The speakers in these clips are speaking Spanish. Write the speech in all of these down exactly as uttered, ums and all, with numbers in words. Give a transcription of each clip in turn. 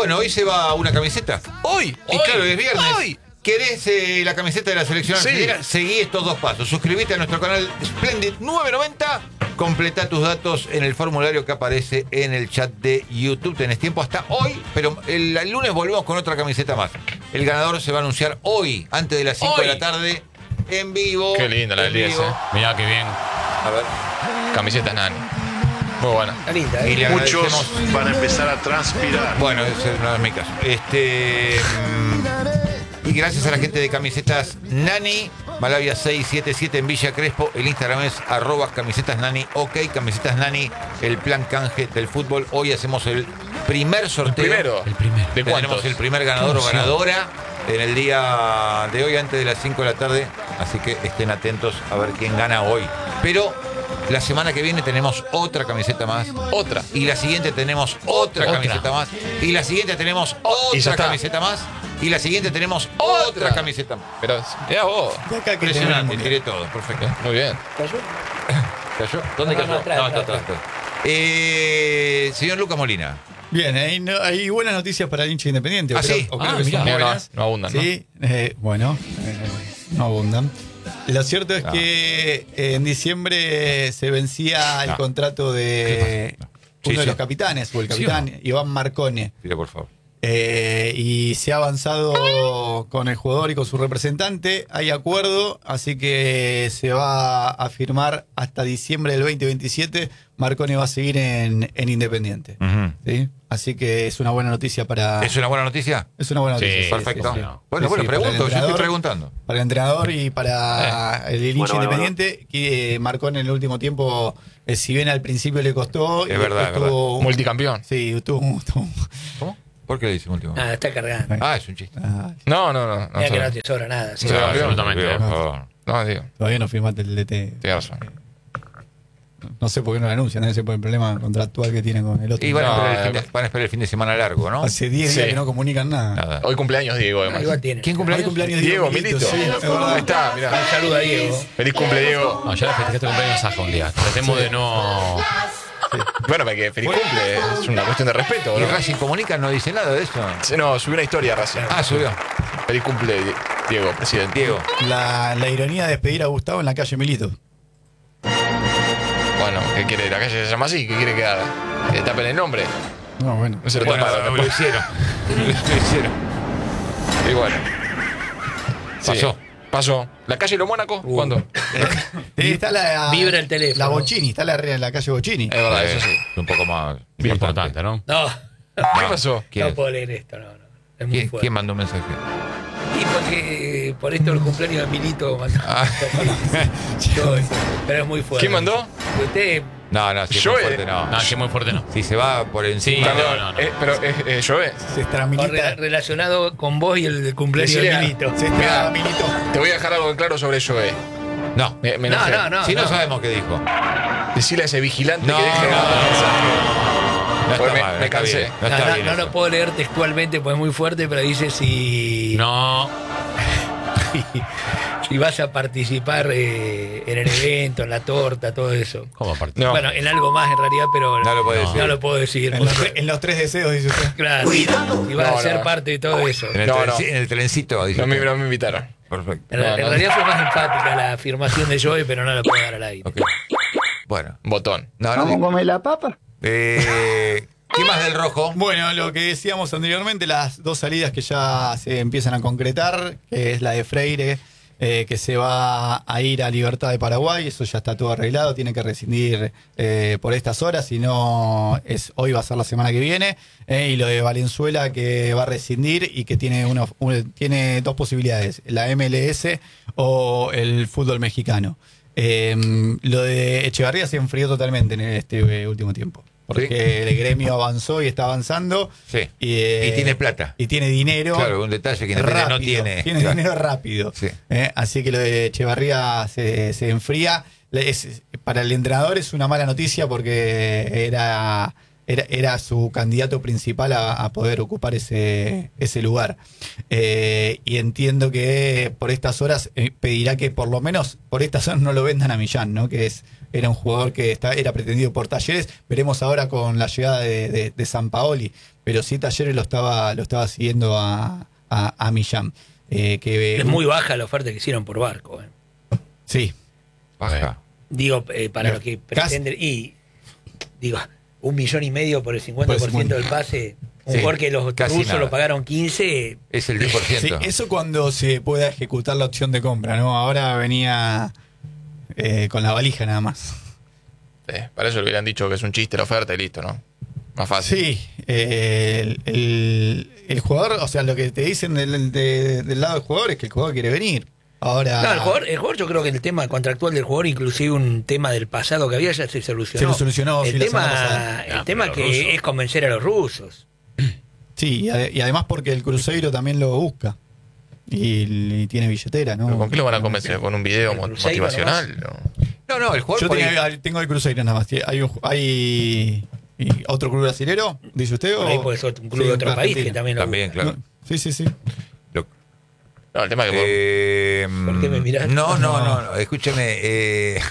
Bueno, hoy se va una camiseta. Hoy. Y hoy, claro, es viernes. Hoy. ¿Querés eh, la camiseta de la selección Sí. argentina? Seguí estos dos pasos. Suscríbete a nuestro canal Splendid nueve noventa. Completa tus datos en el formulario que aparece en el chat de YouTube. Tenés tiempo hasta hoy, pero el, el lunes volvemos con otra camiseta más. El ganador se va a anunciar hoy, antes de las cinco Hoy. de la tarde, en vivo. Qué linda la en del diez, vivo. eh. Mirá qué bien. A ver. Camiseta Nani. Muy buena. Está linda, Y ¿eh? le Muchos agradecemos. van a empezar a transpirar. Bueno, ese no es mi caso. Este. mm, Y gracias a la gente de Camisetas Nani, Malavia seiscientos setenta y siete en Villa Crespo. El Instagram es arroba camisetas nani. Ok, Camisetas Nani, el plan canje del fútbol. Hoy hacemos el primer sorteo. Primero. El primero. ¿De Tenemos cuántos? el primer ganador o ganadora en el día de hoy, antes de las cinco de la tarde. Así que estén atentos a ver quién gana hoy. Pero la semana que viene tenemos otra camiseta más. Otra. Y la siguiente tenemos otra, Otra. camiseta más. Y la siguiente tenemos Y ya otra está. camiseta más. Y la siguiente tenemos otra, Otra. camiseta más. Pero, mirá vos. De acá que Impresionante, tenemos. tiré todo, perfecto. Muy bien. ¿Cayó? ¿Cayó? ¿Dónde No, no, cayó? no, atrás, No, está atrás, atrás. atrás. Eh, señor Lucas Molina. Bien, hay, no- hay buenas noticias para el hincha independiente. Ah, o creo- sí. o creo Ah, que mirá. son No, no, buenas. no abundan, ¿no? Sí, eh, bueno, eh, no abundan. Lo cierto es Ah. que eh, en diciembre se vencía el Ah. contrato de pasa? uno Sí, de sí. los capitanes, o el ¿Sí capitán Iván Marcone. Tira, por favor. Eh, y se ha avanzado con el jugador y con su representante. Hay acuerdo, así que se va a firmar hasta diciembre del veinte veintisiete. Marcone va a seguir en, en Independiente. Ujú. ¿Sí? Así que es una buena noticia para. ¿Es una buena noticia? Es una buena Sí, noticia. sí, Perfecto. sí, sí. Bueno, Sí, bueno, sí, para el pregunto, yo estoy entrenador, preguntando. Para el entrenador y para el hincha Bueno, bueno, independiente, que Marcone en el último tiempo, eh, si bien al principio le costó, Es y verdad, después es tuvo- Multicampeón. Sí, tuvo. tuvo- ¿Cómo? ¿Por qué le dice último? Ah, está cargando. Ah, es un chiste. ah, No, no, no. no Mira que sé. no te sobra nada. sí. Sí, Ah, absolutamente. por favor. No, digo. todavía no firmaste el D T. Tienes razón. No sé por qué no lo anuncian, debe ser por el problema contractual que tiene con el otro. Y van, a No, esperar el eh, fin de, van a esperar el fin de semana largo, ¿no? Hace diez días Sí. que no comunican nada. Nada. Hoy cumpleaños Diego, Ah, además. igual tiene. ¿Quién Hoy cumpleaños? cumpleaños Diego, Milito. sí, es verdad. Ahí está, Un mirá. saludo a Diego. Feliz cumple, Diego. No, ya la festejaste cumpleaños Saja un día. Tratemos de no. Bueno, porque feliz cumple. Es una cuestión de respeto, Y ¿no? Racing Comunica no dice nada de eso. Sí, no, subió una historia, Racing. Ah, subió. Feliz cumple, Di- Diego, presidente. Diego. La, la ironía de despedir a Gustavo en la calle Milito. Bueno, ¿qué quiere? La calle se llama así, ¿qué quiere que haga? ¿Que tapen el nombre? No, bueno. No se lo Bueno, taparon. lo hicieron. Lo hicieron. Y bueno. Sí, Pasó. Pasó. ¿La calle Lo Mónaco? Uh. ¿Cuándo? Eh, está la, Vibra el teléfono. La Bochini, está la, la calle Bochini. Es verdad, Eh, eso sí. es un poco más Importante, ¿no? No, ¿Qué pasó? ¿Quién, no puedo leer esto, no, no. Es muy ¿Quién, fuerte. quién mandó un mensaje? Y porque eh, por esto el cumpleaños de Milito mandó. Ah. Yo, pero es muy fuerte. ¿Quién mandó? Usted, No, no, si es Yo, muy eh, fuerte, no. No, que muy fuerte no. Si se va por encima. Sí, Perdón, no, no. eh, pero es eh, Joe. Se o extramilita. re- relacionado con vos y el cumpleaños Decile de a- Milito. Se Mirá. extramilito. Te voy a dejar algo en claro sobre Joe. No. Me, me No, enojé. no, no. Si no, no. sabemos qué dijo. Decile a ese vigilante No, que deje de no, mandar no. mensajes. No Pues está me- mal, no me está cansé. bien. No No, está no, bien no eso. lo puedo leer textualmente porque es muy fuerte, pero dice si, No. si vas a participar eh, en el evento, en la torta, todo eso. ¿Cómo aparte? No. Bueno, en algo más en realidad, pero No lo puede decir. no lo puedo decir. En los, porque- tre- en los tres deseos, dice usted. claro, si vas No, a ser no. parte de todo eso. En el, No, trenci- no. en el trencito, dice. No me, usted. no me invitaron. Perfecto. En, No, en no. realidad fue más enfática la afirmación de Joey, pero no la puedo dar al aire. Ok. Bueno. Botón. No, no. ¿Vamos a comer la papa? Eh, ¿Qué más del rojo? Bueno, lo que decíamos anteriormente, las dos salidas que ya se empiezan a concretar, que es la de Freire, eh, que se va a ir a Libertad de Paraguay, eso ya está todo arreglado, tiene que rescindir eh, por estas horas, si no, es, hoy va a ser la semana que viene, eh, y lo de Valenzuela que va a rescindir y que tiene, uno, un- tiene dos posibilidades, la M L S o el fútbol mexicano. Eh, lo de Echevarría se enfrió totalmente en este eh, último tiempo. Porque Sí. el gremio avanzó y está avanzando. Sí. Y, eh, Y tiene plata. Y tiene dinero. Claro, un detalle que Independiente no rápido, tiene. Tiene Claro. dinero rápido. Sí. Eh, así que lo de Echevarría se, se enfría. Le- es- para el entrenador es una mala noticia porque era era, era su candidato principal a, a poder ocupar ese, ese lugar. Eh, y entiendo que por estas horas eh, pedirá que por lo menos por estas horas no lo vendan a Millán, ¿no? Que es era un jugador que está, era pretendido por Talleres. Veremos ahora con la llegada de, de, de Sampaoli, pero sí Talleres lo estaba, lo estaba siguiendo a, a, a Millán. Eh, que, Es muy baja la oferta que hicieron por Barco. Eh. Sí. Baja. Digo, eh, para No, lo que casi- pretende. Y, digo, un millón y medio por el cincuenta por ciento del pase. Un Sí, jugador que los casi rusos nada. lo pagaron quince. Es el diez por Sí, ciento. eso cuando se pueda ejecutar la opción de compra, ¿no? Ahora venía eh, con la valija nada más. Sí, para eso le hubieran dicho que es un chiste la oferta y listo, ¿no? Más fácil. Sí, eh, el, el- el jugador, o sea, lo que te dicen del, de- del lado del jugador es que el jugador quiere venir. Ahora. No, el jugador, el jugador, yo creo que el tema contractual del jugador, inclusive un tema del pasado que había, ya se solucionó. Se lo solucionó, El sí, la tema, semana pasada. el Ah, tema pero que los rusos. es convencer a los rusos. Sí, y, ade- y además porque el Cruzeiro también lo busca. Y, y tiene billetera, ¿no? ¿Pero ¿Con qué lo van a convencer? ¿Con un video El mo- Cruzeiro motivacional? No. No, no, el jugador Yo por ahí- tengo, tengo el Cruzeiro nada más. Hay, un- hay y otro club brasilero, dice usted. Por o- ahí puede ser un club Sí, de otro país Argentina. que también lo También, claro. No, sí, sí, sí. Lo- No, el tema es que Eh, ¿Por qué me mirás? No, no, no, no, escúchame. Eh,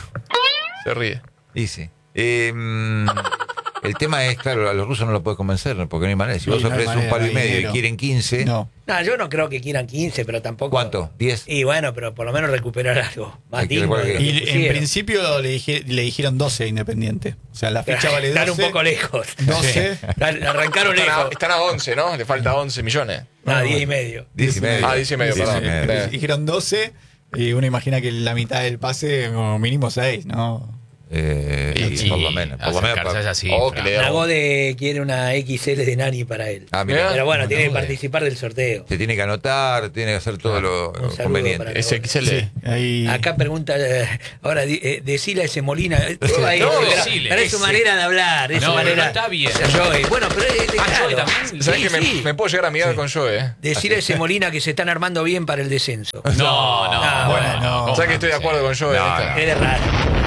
se ríe. dice. Eh, mm, el tema es, claro, a los rusos no lo puede convencer, porque no hay manera. Si Sí, vos no hay ofreces un manera, palo y no hay medio y dinero. quieren quince, No. No, yo no creo que quieran quince, pero tampoco. ¿cuánto? ¿diez? Y bueno, pero por lo menos recuperar algo más Hay que digno recordar de lo que- que Y en pusieron. principio le, dije- le dijeron doce a Independiente. O sea, la ficha vale doce. Están un poco lejos. doce. Están- Arrancaron Están a, lejos. están a once, ¿no? Le falta once millones. No, diez y medio. diez y medio. Ah, diez y medio, Diez y perdón. medio. Eh. Dijeron doce y uno imagina que la mitad del pase, como mínimo seis, ¿no? Eh, Y- sí, por lo menos. Por lo menos acercarse a esa cifra. O que le da- Nagode quiere una X L de Nani para él. Ah, mira. Pero bueno, tiene que Nagode. participar del sorteo. Se tiene que anotar, tiene que hacer todo lo Un saludo conveniente. para- Ese X L. Sí, ahí. Acá pregunta, eh, ahora, di- eh, decile a ese Molina. eh, todo ahí, No, pero- decile, pero es su ese. manera de hablar. Es No, su pero manera. no está bien. Joey. Bueno, pero es Ah, claro. Joey también. ¿Sabes Sí, que me, sí. me puedo llegar a amigar con Joe, eh? Decirle a ese Molina que se están armando bien para el descenso. No, no, Ah, bueno, no. ¿cómo ¿Sabes que estoy de sí. acuerdo con Joe? en No, esta? no. Es raro.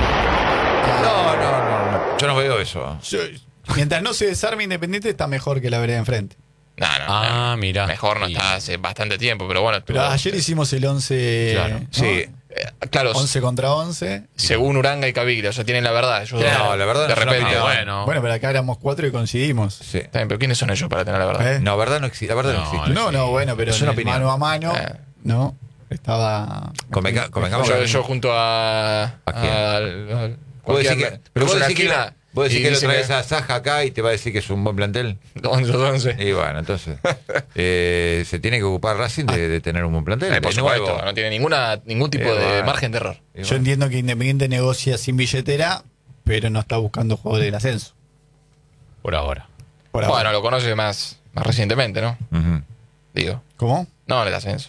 No, no, no, no. Yo no veo eso. Yo- mientras no se desarme Independiente, está mejor que la vereda enfrente. No, no. Ah, no. mira. Mejor no Y- está hace bastante tiempo, pero bueno. Pero estuvo- ayer hicimos el once. Claro. ¿no? Sí. Eh, claro, once contra once. según Uranga y Caviglia, o sea, tienen la verdad. Ellos Claro, dos. la verdad De no es una repente. opinión. bueno. Bueno, pero acá éramos cuatro y coincidimos. Sí. Está bien, pero ¿quiénes son ellos para tener la verdad? ¿Eh? No, verdad no existe. La verdad no, No, existe. No, no, bueno, pero Es en una el opinión. mano a mano, Eh. no, estaba. Convenga- convengamos Yo, que- yo junto a. ¿A quién? al- al- Vos decís cualquier- que, pero vos cruzo la decís que, esquina vos decís y que lo dice traes a Saja acá y te va a decir que es un buen plantel. once, once. Y bueno, entonces eh, se tiene que ocupar Racing de, de tener un buen plantel. Eh, por de nuevo. supuesto, no tiene ninguna, ningún tipo Eh, de bueno. margen de error. Y Yo bueno. entiendo que Independiente negocia sin billetera, pero no está buscando jugadores del ascenso. Por ahora. Por ahora. Bueno, lo conoce más, más recientemente, ¿no? Ujú. Digo. ¿Cómo? No, en el ascenso.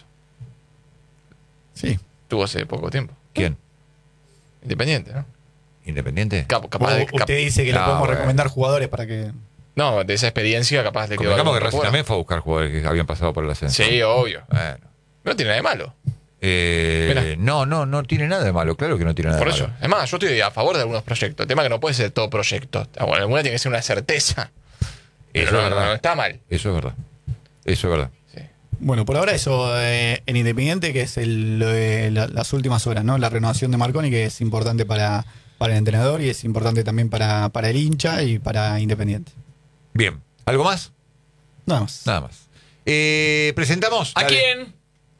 Sí. Tuvo hace poco tiempo. ¿Quién? Independiente, ¿no? ¿Independiente? Cap- capaz O- de, cap- usted dice que le No, podemos bueno. recomendar jugadores para que. no, de esa experiencia capaz de que Convengamos que algún Racing recuerdo. también fue a buscar jugadores que habían pasado por el ascenso. Sí, obvio. Bueno. No tiene nada de malo. Eh, Mirá. no, no, no tiene nada de malo. Claro que no tiene nada Por de eso. malo. Es más, yo estoy a favor de algunos proyectos. El tema es que no puede ser todo proyecto. Bueno, alguna tiene que ser una certeza. Pero Eso no, es verdad. no, no está mal. Eso es verdad. Eso es verdad. Sí. Bueno, por ahora eso eh, en Independiente, que es el, lo de la- las últimas horas, ¿no? La renovación de Marconi, que es importante para, para el entrenador y es importante también para, para el hincha y para Independiente. Bien. ¿Algo más? Nada más. Nada más. Eh, ¿Presentamos? ¿A Dale. quién?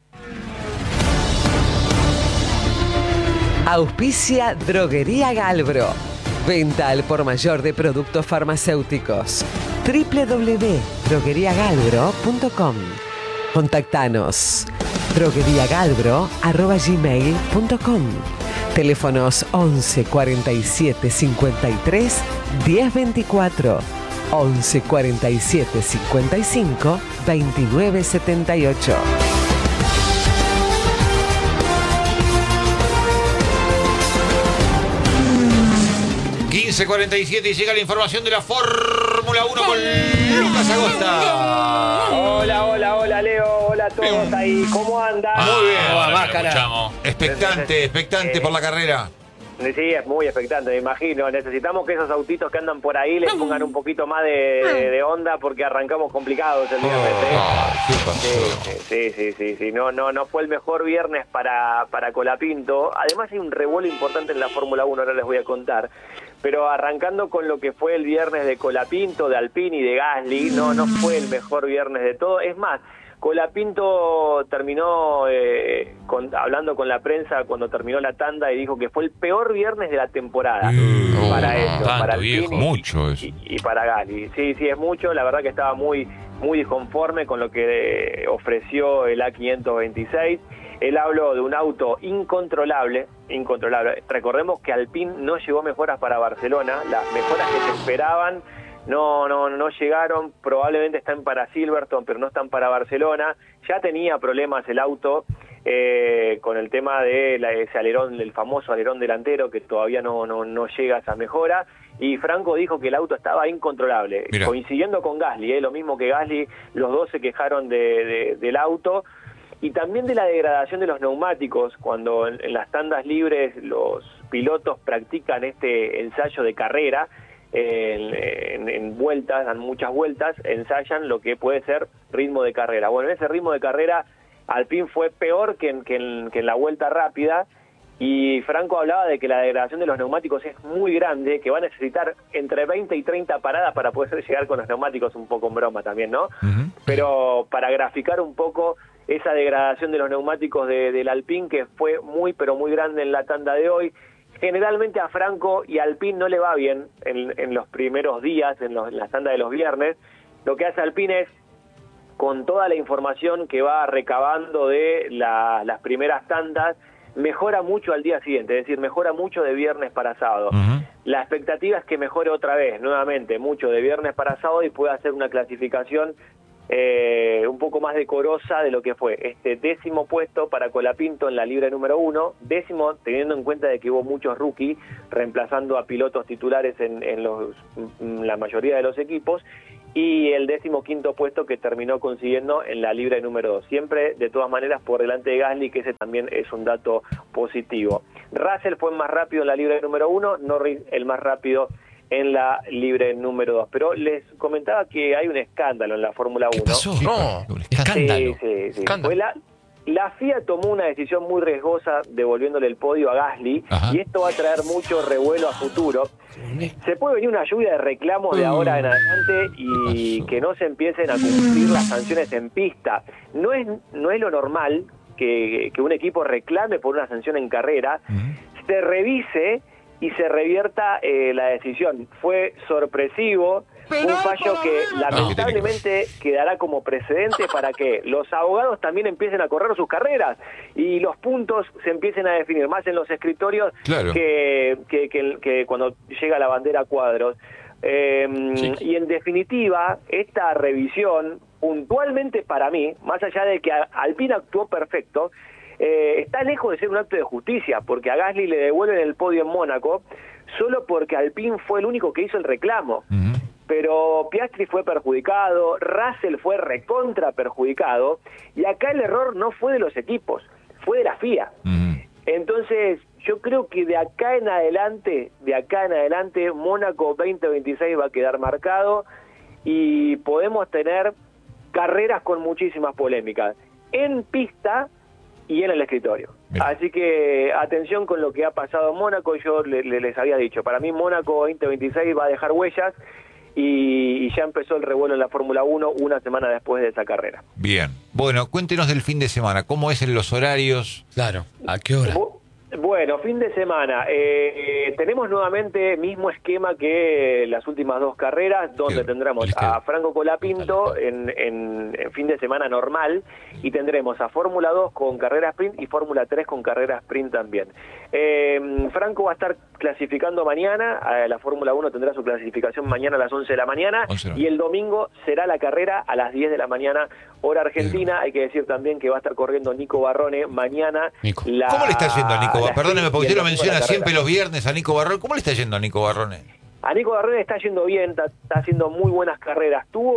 Auspicia Droguería Galbro. Venta al por mayor de productos farmacéuticos. doble u doble u doble u punto droguería galbro punto com. Contactanos. drogueriagalbro arroba gmail punto com. Teléfonos once cuarenta y siete cincuenta y tres diez veinticuatro. once cuarenta y siete cincuenta y cinco veintinueve setenta y ocho. quince cuarenta y siete y llega la información de la Fórmula uno con Lucas Agosta. Hola, hola, hola Leo, hola a todos ahí, ¿cómo andan? Muy bien. Ahora va, lo cara. escuchamos. Expectante, expectante por la carrera. Sí, es muy expectante, me imagino. Necesitamos que esos autitos que andan por ahí les pongan un poquito más de, de, de onda porque arrancamos complicados el viernes. Oh, ¿eh? oh, ¿qué pasó? Sí, sí, sí, sí, sí. No, no, no fue el mejor viernes para, para Colapinto. Además hay un revuelo importante en la Fórmula uno, ahora les voy a contar. Pero arrancando con lo que fue el viernes de Colapinto, de Alpine y de Gasly, no, no fue el mejor viernes de todo. Es más, Colapinto terminó eh, con, hablando con la prensa cuando terminó la tanda y dijo que fue el peor viernes de la temporada Mm, para oh, ellos, tanto, para Alpine viejo, y, mucho eso. y, y para Gasly. Sí, sí, es mucho. La verdad que estaba muy, muy disconforme con lo que eh, ofreció el A quinientos veintiséis. Él habló de un auto incontrolable, incontrolable. Recordemos que Alpine no llevó mejoras para Barcelona, las mejoras que se esperaban no no no llegaron, probablemente están para Silverstone, pero no están para Barcelona. Ya tenía problemas el auto eh, con el tema de la, ese alerón, el famoso alerón delantero, que todavía no, no, no llega a esa mejora. Y Franco dijo que el auto estaba incontrolable, Mirá. coincidiendo con Gasly, eh, lo mismo que Gasly, los dos se quejaron de, de, del auto. Y también de la degradación de los neumáticos, cuando en, en las tandas libres los pilotos practican este ensayo de carrera, eh, en, en, en vueltas, dan muchas vueltas, ensayan lo que puede ser ritmo de carrera. Bueno, en ese ritmo de carrera Alpine fue peor que en, que en, que en la vuelta rápida, y Franco hablaba de que la degradación de los neumáticos es muy grande, que va a necesitar entre veinte y treinta paradas para poder llegar con los neumáticos, un poco en broma también, ¿no? Uh-huh. Pero para graficar un poco esa degradación de los neumáticos de, del Alpine, que fue muy, pero muy grande en la tanda de hoy. Generalmente a Franco y a Alpine no le va bien en, en los primeros días, en, los, en la tanda de los viernes. Lo que hace Alpine es, con toda la información que va recabando de la, las primeras tandas, mejora mucho al día siguiente, es decir, mejora mucho de viernes para sábado. Uh-huh. La expectativa es que mejore otra vez, nuevamente, mucho de viernes para sábado y pueda hacer una clasificación Eh, un poco más decorosa de lo que fue este décimo puesto para Colapinto en la libre número uno, décimo teniendo en cuenta de que hubo muchos rookies reemplazando a pilotos titulares en, en los, la mayoría de los equipos, y el décimo quinto puesto que terminó consiguiendo en la libre número dos, siempre de todas maneras por delante de Gasly, que ese también es un dato positivo. Russell fue más rápido en la libre número uno, Norris el más rápido en la libre número dos. Pero les comentaba que hay un escándalo en la Fórmula uno. ¿Qué pasó? No, un escándalo. Sí, sí, sí. Escándalo. Fue la, la F I A tomó una decisión muy riesgosa devolviéndole el podio a Gasly. Ajá. Y esto va a traer mucho revuelo a futuro. Se puede venir una lluvia de reclamos de ahora en adelante y que no se empiecen a cumplir las sanciones en pista. No es, no es lo normal que, que un equipo reclame por una sanción en carrera, uh-huh. se revise y se revierta eh, la decisión. Fue sorpresivo, un fallo que lamentablemente quedará como precedente para que los abogados también empiecen a correr sus carreras y los puntos se empiecen a definir más en los escritorios, claro. que, que, que, que cuando llega la bandera a cuadros. Eh, sí. Y en definitiva, esta revisión, puntualmente para mí, más allá de que Alpine actuó perfecto, Eh, está lejos de ser un acto de justicia, porque a Gasly le devuelven el podio en Mónaco solo porque Alpine fue el único que hizo el reclamo. Uh-huh. Pero Piastri fue perjudicado, Russell fue recontra perjudicado, y acá el error no fue de los equipos, fue de la F I A. Uh-huh. Entonces, yo creo que de acá en adelante, de acá en adelante, Mónaco veinte veintiséis va a quedar marcado y podemos tener carreras con muchísimas polémicas en pista y en el escritorio. Bien. Así que atención con lo que ha pasado en Mónaco. Yo le, le, les había dicho, para mí Mónaco veinte veintiséis va a dejar huellas y, y ya empezó el revuelo en la Fórmula uno una semana después de esa carrera. Bien, bueno, cuéntenos del fin de semana, ¿cómo es en los horarios? Claro, ¿a qué hora? Bueno, fin de semana. Eh, tenemos nuevamente mismo esquema que las últimas dos carreras, donde tendremos a Franco Colapinto en, en, en fin de semana normal, y tendremos a Fórmula dos con carrera sprint y Fórmula tres con carrera sprint también. Eh, Franco va a estar clasificando mañana, a la Fórmula uno tendrá su clasificación mañana a las once de la mañana, y el domingo será la carrera a las diez de la mañana, hora argentina. Hay que decir también que va a estar corriendo Nico Barrone mañana. Nico. La, ¿Cómo le está yendo a Nico? Perdóneme, porque usted lo menciona siempre los viernes a Nico Barrone. ¿Cómo le está yendo a Nico Barrone? A Nico Barrone está yendo bien, está, está haciendo muy buenas carreras. Tuvo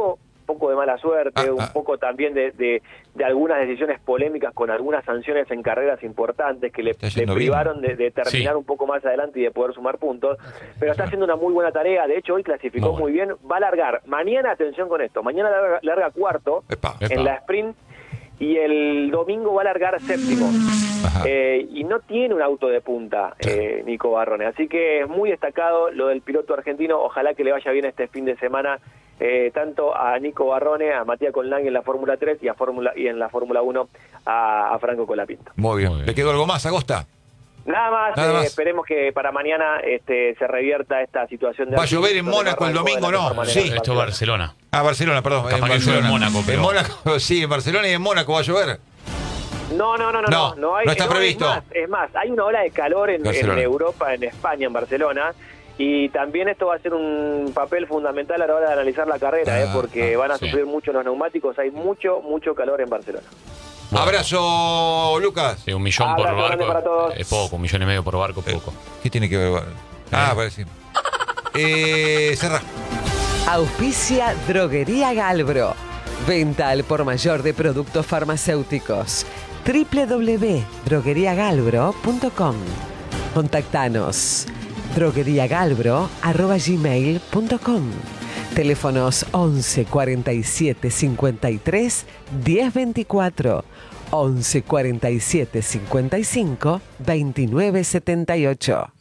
poco de mala suerte, Ah, un ah. poco también de, de, de algunas decisiones polémicas con algunas sanciones en carreras importantes que le, Está le yendo bien. privaron de, de terminar Sí. un poco más adelante y de poder sumar puntos, pero está haciendo una muy buena tarea. De hecho, hoy clasificó Muy muy bien, va a largar mañana, atención con esto, mañana larga, larga cuarto Epa. Epa. en la sprint y el domingo va a largar séptimo. Ajá. Eh, y no tiene un auto de punta, eh, Nico Barrone. Así que es muy destacado lo del piloto argentino. Ojalá que le vaya bien este fin de semana, eh, tanto a Nico Barrone, a Matías Colnaghi en la Fórmula tres y, a Fórmula, y en la Fórmula uno a, a Franco Colapinto. Muy bien. Muy bien. ¿Le quedó algo más, Agosta? Nada más, Nada eh, más. esperemos que para mañana este, se revierta esta situación de... Va a llover en donde Mónaco el arrancó de la domingo, mejor ¿no? manera Sí. en Esto es Barcelona. Ah, Barcelona, perdón. Capaz que llueve en Mónaco, pero- En Mónaco, sí, en Barcelona y en Mónaco va a llover. No, no, no, no, No, no, no, hay, no está es previsto. más, es más, hay una ola de calor en, en Barcelona. Europa, en España, en Barcelona, y también esto va a ser un papel fundamental a la hora de analizar la carrera, Ah, eh, porque ah, van a sí. sufrir mucho los neumáticos, hay mucho, mucho calor en Barcelona. Bueno. Abrazo, Lucas. Sí, un millón por Abrazo grande para barco. todos. Es poco, un millón y medio por barco, poco. ¿Qué tiene que ver? Ah, parece. Eh, cerra. Auspicia Droguería Galbro. Venta al por mayor de productos farmacéuticos. doble u doble u doble u punto droguería galbro punto com. Contactanos. drogueriagalbro arroba gmail punto com. Teléfonos once cuarenta y siete cincuenta y tres diez veinticuatro. once cuarenta y siete cincuenta y cinco veintinueve setenta y ocho.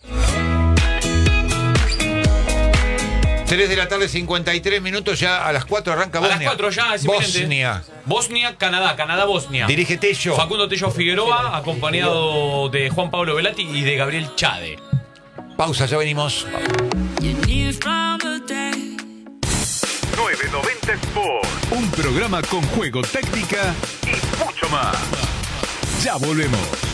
tres de la tarde, cincuenta y tres minutos. Ya a las cuatro arranca A Bosnia. las cuatro ya es inminente. Bosnia. Bosnia, Canadá, Canadá-Bosnia. Dirige Tello. Facundo Tello Figueroa, acompañado de Juan Pablo Velati y de Gabriel Chade. Pausa, ya venimos. novecientos noventa Sport. Un programa con juego, técnica y mucho más. Ya volvemos.